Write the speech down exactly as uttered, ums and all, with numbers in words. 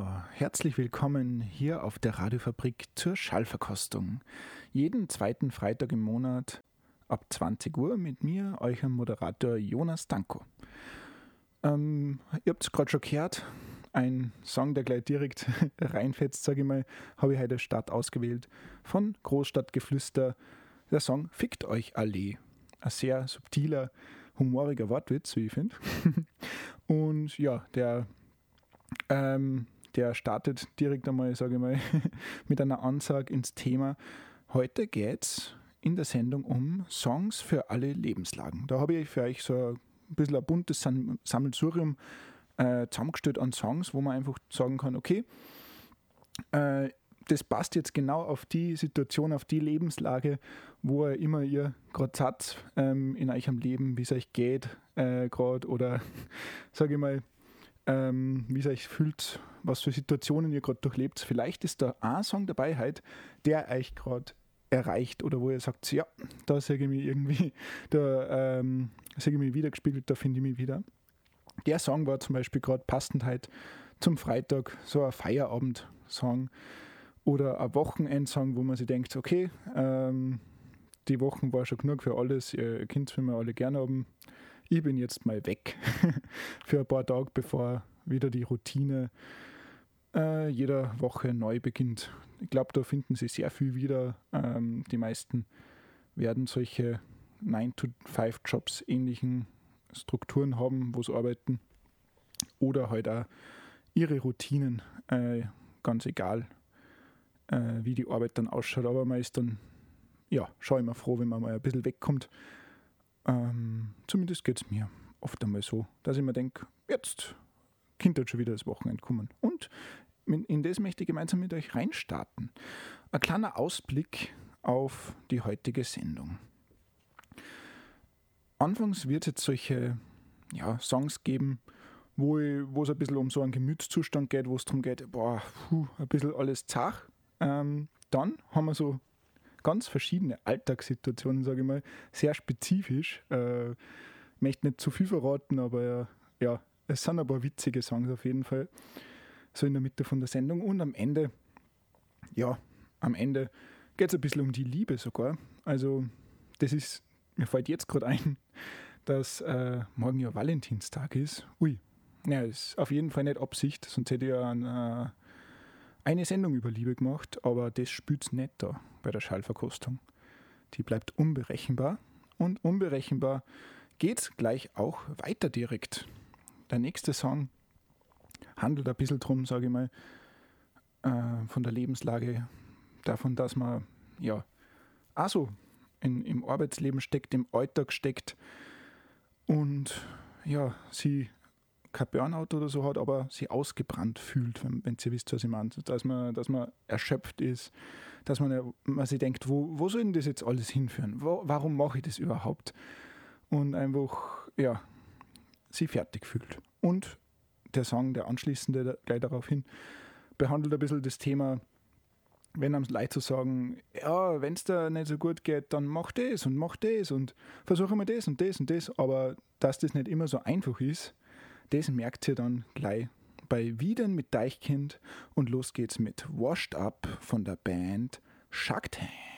Ja, herzlich willkommen hier auf der Radiofabrik zur Schallverkostung. Jeden zweiten Freitag im Monat ab zwanzig Uhr mit mir, eurem Moderator Jonas Danko. Ähm, ihr habt es gerade schon gehört, ein Song, der gleich direkt reinfetzt, sage ich mal, habe ich heute Stadt ausgewählt von Großstadtgeflüster. Der Song Fickt euch alle. Ein sehr subtiler, humoriger Wortwitz, wie ich finde. Und ja, der Ähm, der startet direkt einmal, sage ich mal, mit einer Ansage ins Thema. Heute geht es in der Sendung um Songs für alle Lebenslagen. Da habe ich für euch so ein bisschen ein buntes Sam- Sammelsurium äh, zusammengestellt an Songs, wo man einfach sagen kann, okay, äh, das passt jetzt genau auf die Situation, auf die Lebenslage, wo ihr immer ihr gerade seid ähm, in eurem Leben, wie es euch geht äh, gerade oder, sage ich mal, Ähm, wie es euch fühlt, was für Situationen ihr gerade durchlebt. Vielleicht ist da ein Song dabei heute, der euch gerade erreicht oder wo ihr sagt, ja, da sehe ich mich irgendwie, da ähm, sehe ich mich wiedergespiegelt, da finde ich mich wieder. Der Song war zum Beispiel gerade passend heute zum Freitag, so ein Feierabend-Song oder ein Wochenendsong, wo man sich denkt, okay, ähm, die Wochen war schon genug für alles, ihr könnt es mir alle gerne haben. Ich bin jetzt mal weg für ein paar Tage, bevor wieder die Routine äh, jeder Woche neu beginnt. Ich glaube, da finden Sie sehr viel wieder. Ähm, die meisten werden solche nine to five Jobs ähnlichen Strukturen haben, wo sie arbeiten. Oder halt auch ihre Routinen, äh, ganz egal, äh, wie die Arbeit dann ausschaut. Aber man ist dann, ja, schon immer froh, wenn man mal ein bisschen wegkommt. Ähm, zumindest geht es mir oft einmal so, dass ich mir denke, jetzt könnte halt schon wieder das Wochenende kommen. Und in das möchte ich gemeinsam mit euch reinstarten. Ein kleiner Ausblick auf die heutige Sendung. Anfangs wird es jetzt solche ja, Songs geben, wo, ich, wo es ein bisschen um so einen Gemütszustand geht, wo es darum geht, boah, puh, ein bisschen alles zach. Ähm, dann haben wir so ganz verschiedene Alltagssituationen, sage ich mal, sehr spezifisch. Äh, ich möchte nicht zu viel verraten, aber äh, ja, es sind ein paar witzige Songs auf jeden Fall, so in der Mitte von der Sendung. Und am Ende, ja, am Ende geht es ein bisschen um die Liebe sogar. Also das ist, mir fällt jetzt gerade ein, dass äh, morgen ja Valentinstag ist. Ui, ja, ist auf jeden Fall nicht Absicht, sonst hätte ich ja ein, äh, eine Sendung über Liebe gemacht, aber das spielt es nicht da bei der Schallverkostung. Die bleibt unberechenbar und unberechenbar geht es gleich auch weiter direkt. Der nächste Song handelt ein bisschen drum, sage ich mal, äh, von der Lebenslage, davon, dass man ja auch so in, im Arbeitsleben steckt, im Alltag steckt und ja, sie kein Burnout oder so hat, aber sie ausgebrannt fühlt, wenn, wenn ihr wisst, was ich meine. Dass man, dass man erschöpft ist, dass man, man sich denkt, wo, wo soll denn das jetzt alles hinführen? Wo, warum mache ich das überhaupt? Und einfach, ja, sie fertig fühlt. Und der Song, der anschließende, gleich darauf hin, behandelt ein bisschen das Thema, wenn einem Leute so sagen, ja, wenn es dir nicht so gut geht, dann mach das und mach das und versuche mal das und das und das, aber dass das nicht immer so einfach ist, das merkt ihr dann gleich bei Wiedern mit Deichkind und los geht's mit Washed Up von der Band Shark Tank.